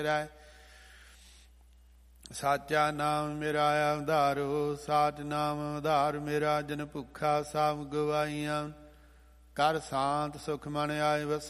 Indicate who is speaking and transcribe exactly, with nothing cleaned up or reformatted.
Speaker 1: ਰਾਏ। ਸਾਚਾ ਨਾਮ ਮੇਰਾ ਆਧਾਰੋ, ਸਾਚ ਨਾਮ ਆਧਾਰ ਮੇਰਾ। ਜਨ ਭੁੱਖਾ ਸਭ ਗਵਾਈਆਂ, ਕਰ ਸ਼ਾਂਤ ਸੁਖ ਮਨ ਆਏ ਵਸੈ।